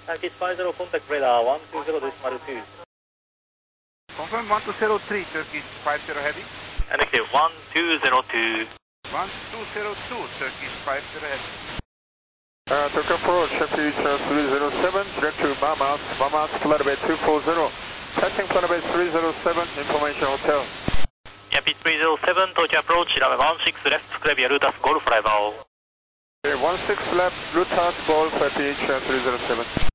Turkish 50, contact radar 120.2. Confirm 1203, Turkish 50 heavy. And okay, 1202. 1202, Turkish 50 heavy. Turkish approach, FPH 307, direct to Mamas, flight 240. Passing flight 307, information hotel. Yapi 307, Tokyo approach, runway 16 left, clear via Lutas Golf arrival. 16 left, Lutas Golf, FPH 307.